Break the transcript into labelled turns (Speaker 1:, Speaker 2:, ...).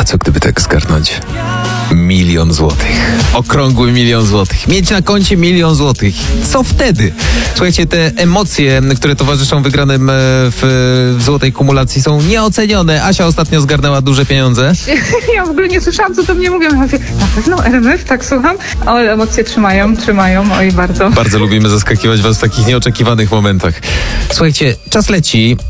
Speaker 1: co gdyby tak zgarnąć 1 000 000 złotych? Okrągły 1 000 000 złotych. Mieć na koncie 1 000 000 złotych. Co wtedy? Słuchajcie, te emocje, które towarzyszą wygranym w złotej kumulacji, są nieocenione. Asia ostatnio zgarnęła duże pieniądze.
Speaker 2: Ja w ogóle nie słyszałam, co do mnie mówią. Ja mówię, na pewno RMF, tak słucham? Ale emocje trzymają, oj bardzo.
Speaker 1: Bardzo lubimy zaskakiwać was w takich nieoczekiwanych momentach. Słuchajcie, czas leci.